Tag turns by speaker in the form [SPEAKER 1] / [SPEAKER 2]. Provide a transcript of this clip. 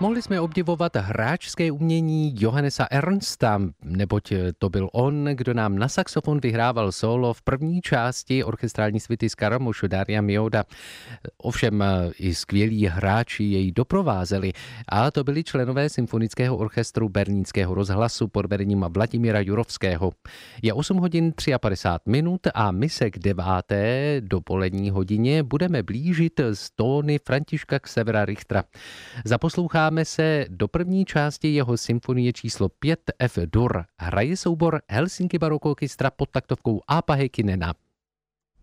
[SPEAKER 1] Mohli jsme obdivovat hráčské umění Johannesa Ernsta, neboť to byl on, kdo nám na saxofon vyhrával solo v první části orchestrální suity Scaramouche Daria Mioda. Ovšem i skvělí hráči jej doprovázeli a to byli členové symfonického orchestru Berlínského rozhlasu pod vedením Vladimíra Jurovského. Je 8 hodin 53 minut a my se k 9. dopolední hodině budeme blížit z tóny Františka Xavera Richtera. Zaposloucháme se do první části jeho symfonie číslo 5 F-dur. Hraje soubor Helsinki Baroque Orchestra pod taktovkou Aapo Heikkinen.